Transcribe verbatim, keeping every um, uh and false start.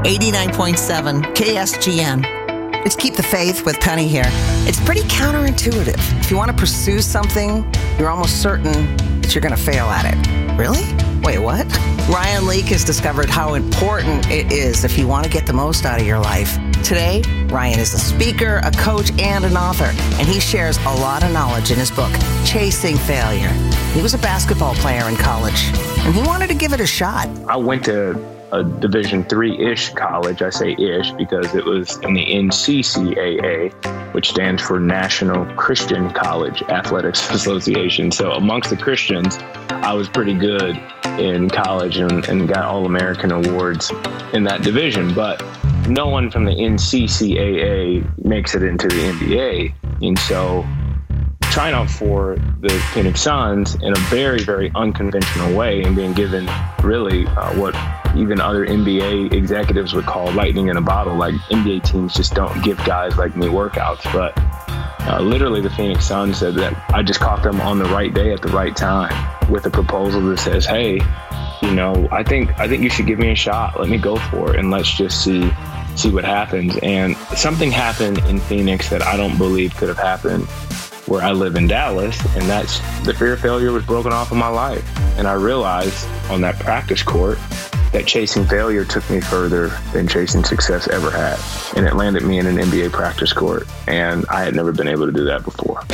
eighty-nine point seven K S G N. It's Keep the Faith with Penny here. It's pretty counterintuitive. If you want to pursue something, you're almost certain that you're going to fail at it. Really? Wait, what? Ryan Leake has discovered how important it is if you want to get the most out of your life. Today, Ryan is a speaker, a coach, and an author, and he shares a lot of knowledge in his book, Chasing Failure. He was a basketball player in college, and he wanted to give it a shot. I went to a Division three-ish college. I say ish because it was in the N C C A A, which stands for National Christian College Athletics Association. So amongst the Christians, I was pretty good in college and, and got All-American awards in that division. But no one from the N C C A A makes it into the N B A. And so trying out for the Phoenix Suns in a very, very unconventional way and being given really uh, what even other N B A executives would call lightning in a bottle. Like N B A teams just don't give guys like me workouts. But uh, literally the Phoenix Suns said that I just caught them on the right day at the right time with a proposal that says, hey, you know, I think I think you should give me a shot. Let me go for it and let's just see see what happens. And something happened in Phoenix that I don't believe could have happened where I live in Dallas, and that's the fear of failure was broken off of my life. And I realized on that practice court that chasing failure took me further than chasing success ever had. And it landed me in an N B A practice court, and I had never been able to do that before.